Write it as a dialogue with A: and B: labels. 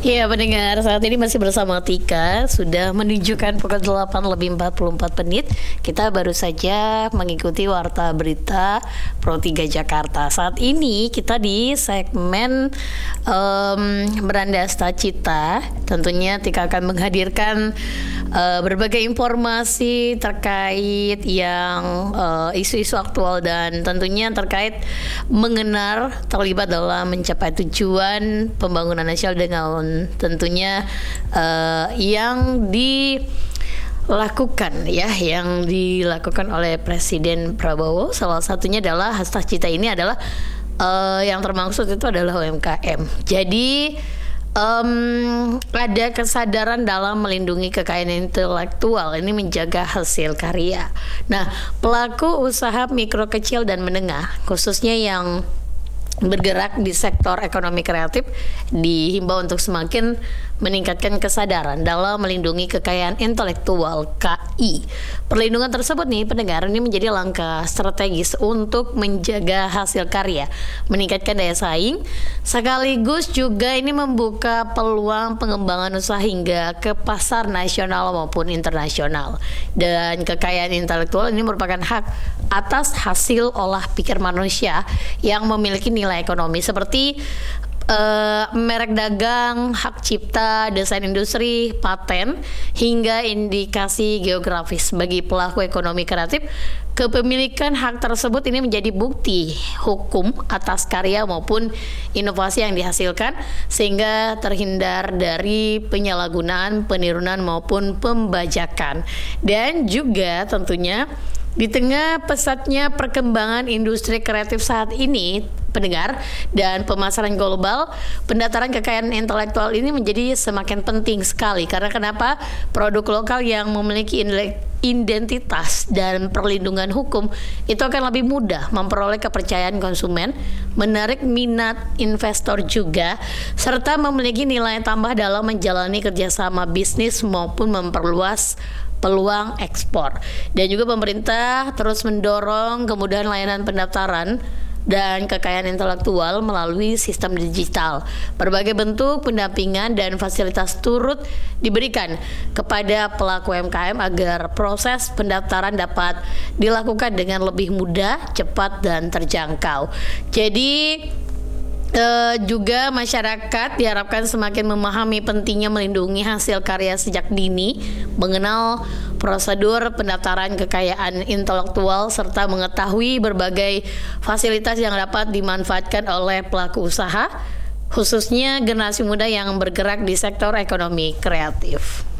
A: Ya pendengar, saat ini masih bersama Tika. Sudah menunjukkan pukul 8 lebih 44 menit. Kita baru saja mengikuti Warta Berita Pro 3 Jakarta. Saat ini kita di segmen Beranda Cita. Tentunya Tika akan menghadirkan berbagai informasi terkait yang isu-isu aktual dan tentunya terkait mengenal terlibat dalam mencapai tujuan pembangunan nasional dengan tentunya yang dilakukan oleh Presiden Prabowo. Salah satunya adalah Hasta Cita ini adalah yang termaksud itu adalah UMKM. Jadi ada kesadaran dalam melindungi kekayaan intelektual, ini menjaga hasil karya. Nah, pelaku usaha mikro, kecil dan menengah, khususnya yang bergerak di sektor ekonomi kreatif, dihimbau untuk semakin meningkatkan kesadaran dalam melindungi kekayaan intelektual KI. Perlindungan tersebut nih pendengar, ini menjadi langkah strategis untuk menjaga hasil karya, meningkatkan daya saing, sekaligus juga ini membuka peluang pengembangan usaha hingga ke pasar nasional maupun internasional. Dan kekayaan intelektual ini merupakan hak atas hasil olah pikir manusia yang memiliki nilai ekonomi seperti merek dagang, hak cipta, desain industri, paten, hingga indikasi geografis. Bagi pelaku ekonomi kreatif, kepemilikan hak tersebut ini menjadi bukti hukum atas karya maupun inovasi yang dihasilkan, sehingga terhindar dari penyalahgunaan, peniruan maupun pembajakan. Dan juga tentunya di tengah pesatnya perkembangan industri kreatif saat ini, pendengar, dan pemasaran global, pendaftaran kekayaan intelektual ini menjadi semakin penting sekali. Karena kenapa? Produk lokal yang memiliki identitas dan perlindungan hukum itu akan lebih mudah memperoleh kepercayaan konsumen, menarik minat investor juga, serta memiliki nilai tambah dalam menjalani kerjasama bisnis maupun memperluas peluang ekspor. Dan juga pemerintah terus mendorong kemudahan layanan pendaftaran dan kekayaan intelektual melalui sistem digital. Berbagai bentuk pendampingan dan fasilitas turut diberikan kepada pelaku UMKM agar proses pendaftaran dapat dilakukan dengan lebih mudah, cepat dan terjangkau. Jadi juga masyarakat diharapkan semakin memahami pentingnya melindungi hasil karya sejak dini, mengenal prosedur pendaftaran kekayaan intelektual, serta mengetahui berbagai fasilitas yang dapat dimanfaatkan oleh pelaku usaha, khususnya generasi muda yang bergerak di sektor ekonomi kreatif.